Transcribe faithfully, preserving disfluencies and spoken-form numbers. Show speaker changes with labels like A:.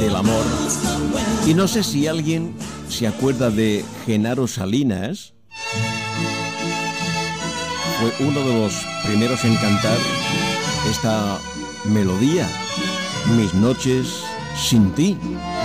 A: del amor. Y no sé si alguien se acuerda de Genaro Salinas. Fue uno de los primeros en cantar esta melodía, Mis noches sin ti.